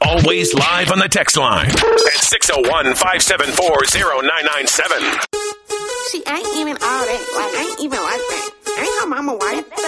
Always live on the text line at 601-574-0997. She ain't even all that. Like, ain't even like that. Ain't her mama wife.